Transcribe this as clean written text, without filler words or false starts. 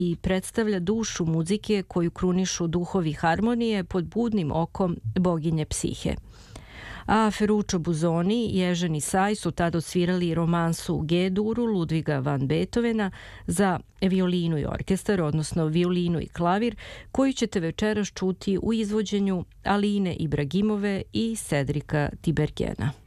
i predstavlja dušu muzike koju krunišu duhovi harmonije pod budnim okom boginje Psihe. A Ferruccio Busoni i Eugene Saj su tad odsvirali romansu u G-duru Ludviga van Beethovena za violinu i orkestar, odnosno violinu i klavir, koju ćete večeras čuti u izvođenju Aline Ibragimove i Cedrika Tibergena.